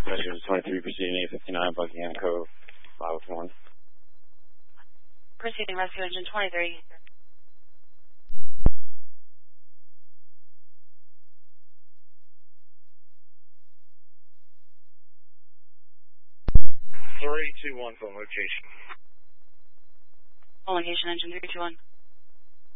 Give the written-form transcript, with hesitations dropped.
Rescue 23 proceeding 859, Buckingham Cove, 501. Proceeding Rescue Engine 23. 321 phone location. Phone location Engine 321.